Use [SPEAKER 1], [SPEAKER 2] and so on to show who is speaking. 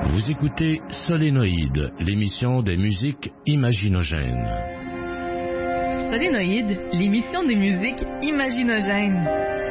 [SPEAKER 1] Vous écoutez Solénoïde, l'émission des musiques imaginogènes.
[SPEAKER 2] Solénoïde, l'émission des musiques imaginogènes.